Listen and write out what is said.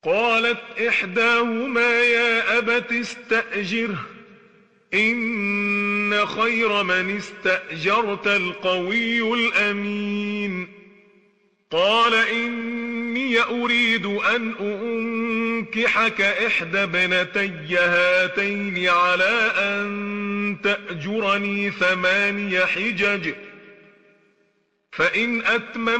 قالت إحداهما يا أبت استأجره إن خير من استأجرت القوي الأمين. قال إني أريد أن أنكحك إحدى ابنتي هاتين على أن تأجرني 8 حجج فإن أتممت